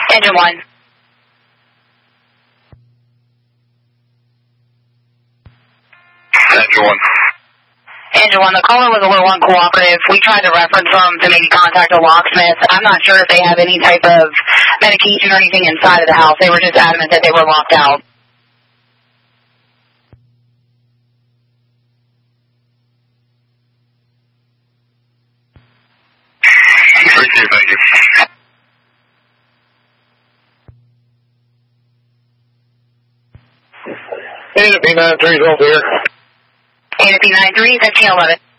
Engine 1. Engine 1. Engine 1, the caller was a little uncooperative. We tried to reference them to maybe contact a locksmith. I'm not sure if they have any type of medication or anything inside of the house. They were just adamant that they were locked out. Appreciate it, thank you. Hey, P93's over here. P93, 1511.